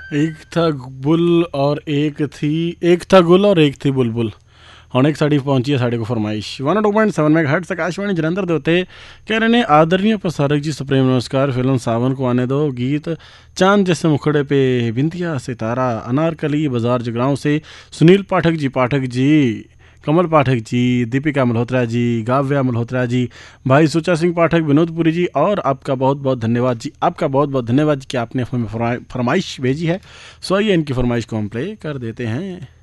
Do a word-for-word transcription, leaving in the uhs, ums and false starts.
एक था बुल और एक थी एक था गुल और एक थी बुलबुल। ਹੁਣ ਇੱਕ ਸਾਡੀ ਪਹੁੰਚੀ ਹੈ ਸਾਡੇ ਕੋਲ ਫਰਮਾइश one two point seven mega hertz Akashvani Jalandhar ਦੇ ਉੱਤੇ कह रहे ने आदरणीय प्रसारक जी सुप्रीम नमस्कार फिल्म सावन को आने दो गीत चांद जैसे मुखड़े पे बिंदिया सितारा अनारकली बाजार जगरांव से सुनील पाठक जी पाठक जी कमल पाठक जी दीपिका मल्होत्रा जी गाव्या मल्होत्रा जी भाई सुचा सिंह पाठक विनोदपुरी जी और आपका बहुत बहुत धन्यवाद जी आपका बहुत बहुत धन्यवाद जी कि आपने हमें फरमाइश भेजी है। सो आइए इनकी फरमाइश को हम प्ले कर देते हैं।